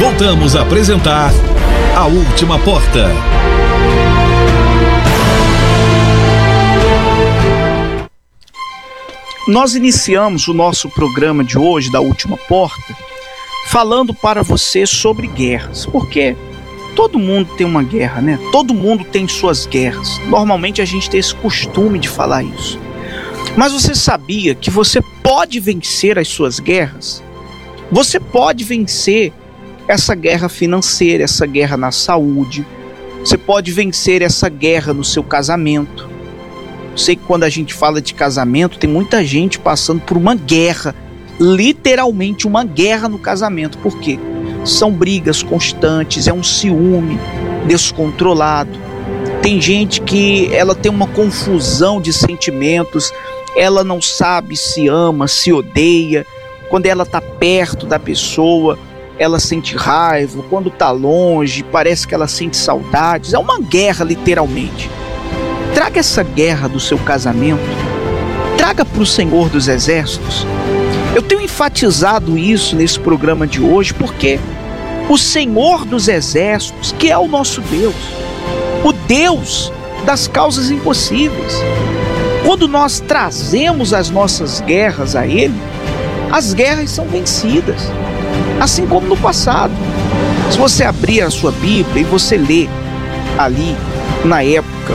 Voltamos a apresentar A Última Porta. Nós iniciamos o nosso programa de hoje, da Última Porta, falando para você sobre guerras, porque todo mundo tem uma guerra, né? Todo mundo tem suas guerras. Normalmente a gente tem esse costume de falar isso. Mas você sabia que você pode vencer as suas guerras? Você pode vencer essa guerra financeira, essa guerra na saúde. Você pode vencer essa guerra no seu casamento. Sei que quando a gente fala de casamento, tem muita gente passando por uma guerra, literalmente uma guerra no casamento. Por quê? São brigas constantes, é um ciúme descontrolado. Tem gente que ela tem uma confusão de sentimentos, ela não sabe se ama, se odeia. Quando ela está perto da pessoa, ela sente raiva. Quando está longe, parece que ela sente saudades. É uma guerra, literalmente. Traga essa guerra do seu casamento, traga para o Senhor dos Exércitos. Eu tenho enfatizado isso nesse programa de hoje porque o Senhor dos Exércitos, que é o nosso Deus, o Deus das causas impossíveis, quando nós trazemos as nossas guerras a Ele, as guerras são vencidas, assim como no passado. Se você abrir a sua Bíblia e você ler ali na época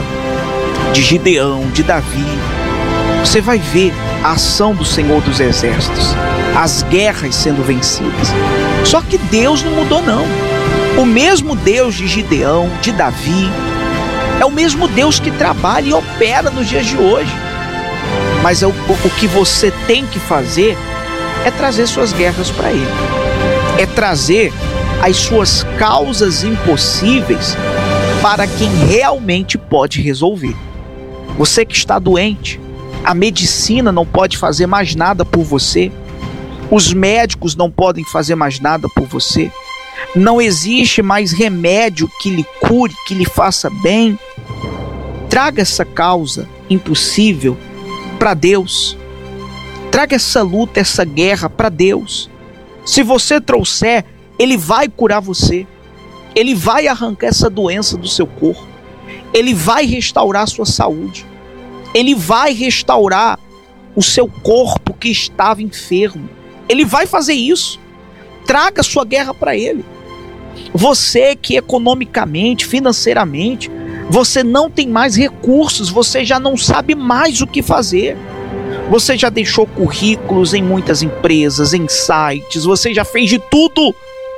de Gideão, de Davi, você vai ver a ação do Senhor dos Exércitos, as guerras sendo vencidas. Só que Deus não mudou não. O mesmo Deus de Gideão, de Davi, é o mesmo Deus que trabalha e opera nos dias de hoje. Mas o que você tem que fazer é trazer suas guerras para Ele. É trazer as suas causas impossíveis para quem realmente pode resolver. Você que está doente, a medicina não pode fazer mais nada por você. Os médicos não podem fazer mais nada por você. Não existe mais remédio que lhe cure, que lhe faça bem. Traga essa causa impossível para Deus. Traga essa luta, essa guerra para Deus. Se você trouxer, Ele vai curar você. Ele vai arrancar essa doença do seu corpo. Ele vai restaurar a sua saúde. Ele vai restaurar o seu corpo que estava enfermo. Ele vai fazer isso. Traga a sua guerra para Ele. Você que economicamente, financeiramente, você não tem mais recursos, você já não sabe mais o que fazer. Você já deixou currículos em muitas empresas, em sites, você já fez de tudo.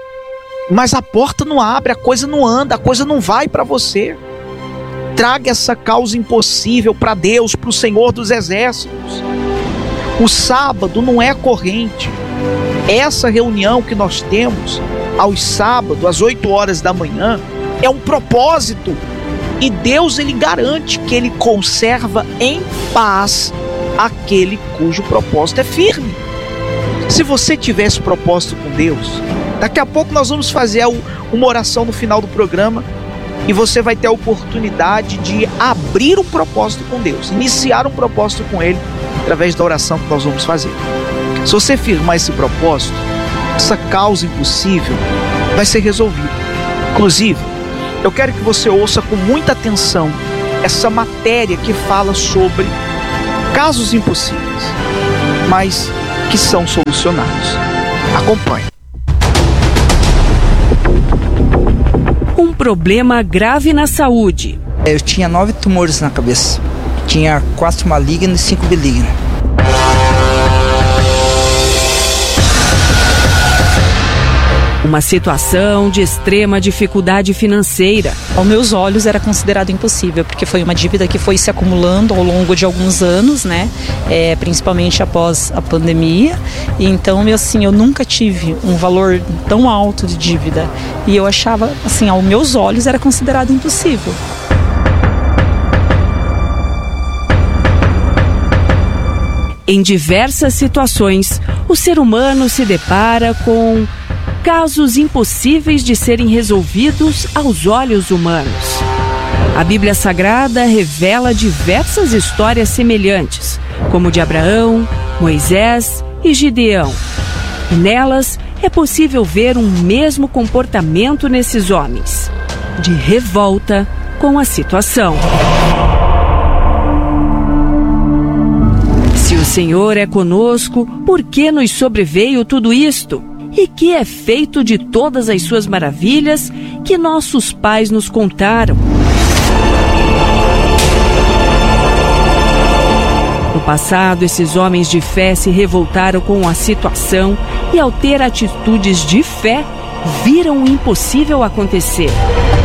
Mas a porta não abre, a coisa não anda, a coisa não vai para você. Traga essa causa impossível para Deus, para o Senhor dos Exércitos. O sábado não é corrente. Essa reunião que nós temos aos sábados, às 8 horas da manhã, é um propósito. E Deus, Ele garante que Ele conserva em paz aquele cujo propósito é firme. Se você tiver esse propósito com Deus, daqui a pouco nós vamos fazer uma oração no final do programa e você vai ter a oportunidade de abrir um propósito com Deus, iniciar um propósito com Ele através da oração que nós vamos fazer. Se você firmar esse propósito, essa causa impossível vai ser resolvida. Inclusive, eu quero que você ouça com muita atenção essa matéria que fala sobre casos impossíveis, mas que são solucionados. Acompanhe. Um problema grave na saúde. Eu tinha 9 tumores na cabeça. Tinha 4 malignos e 5 benignos. Uma situação de extrema dificuldade financeira. Aos meus olhos era considerado impossível, porque foi uma dívida que foi se acumulando ao longo de alguns anos, né? Principalmente após a pandemia. Então, assim, eu nunca tive um valor tão alto de dívida. E eu achava, assim, aos meus olhos era considerado impossível. Em diversas situações, o ser humano se depara com casos impossíveis de serem resolvidos aos olhos humanos. A Bíblia Sagrada revela diversas histórias semelhantes, como de Abraão, Moisés e Gideão. E nelas é possível ver um mesmo comportamento nesses homens, de revolta com a situação. Se o Senhor é conosco, por que nos sobreveio tudo isto? E que é feito de todas as suas maravilhas que nossos pais nos contaram? No passado, esses homens de fé se revoltaram com a situação e, ao ter atitudes de fé, viram o impossível acontecer.